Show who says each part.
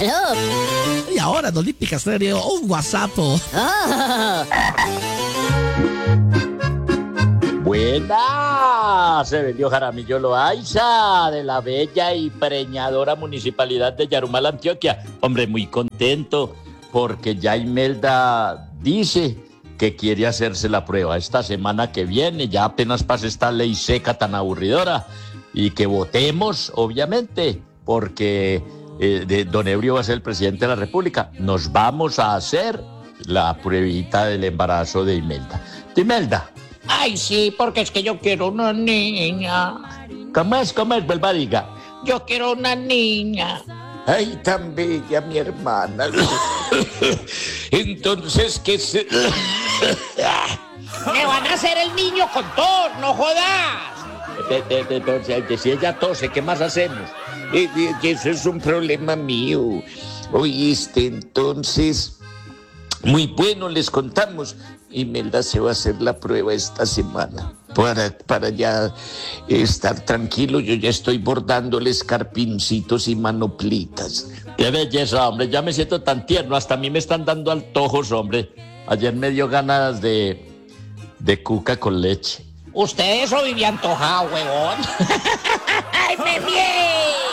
Speaker 1: Aló.
Speaker 2: Y ahora, Don Hípica Estéreo, un WhatsApp.
Speaker 1: Oh.
Speaker 3: Buenas, se vendió Jaramillo Loaiza de la bella y preñadora municipalidad de Yarumal, Antioquia. Hombre, muy contento porque ya Imelda dice que quiere hacerse la prueba esta semana que viene, ya apenas pasa esta ley seca tan aburridora y que votemos, obviamente, porque don Ebrio va a ser el presidente de la República. Nos vamos a hacer la pruebita del embarazo de Imelda. Imelda.
Speaker 4: Ay, sí, porque es que yo quiero una niña.
Speaker 3: ¿Cómo es? Vuelva, diga.
Speaker 4: Yo quiero una niña.
Speaker 5: Ay, tan bella mi hermana. Entonces, ¿qué se...?
Speaker 4: Me van a hacer el niño con tos, no jodas.
Speaker 3: Si ella tose, ¿qué más hacemos?
Speaker 5: Eso es un problema mío. Oíste, entonces... Muy bueno, les contamos. Imelda se va a hacer la prueba esta semana. Para ya estar tranquilo, yo ya estoy bordándole escarpincitos y manoplitas.
Speaker 3: Qué belleza, hombre, ya me siento tan tierno, hasta a mí me están dando antojos, hombre. Ayer me dio ganas de cuca con leche.
Speaker 4: Usted eso vivía antojado, huevón. ¡Ay, me mié!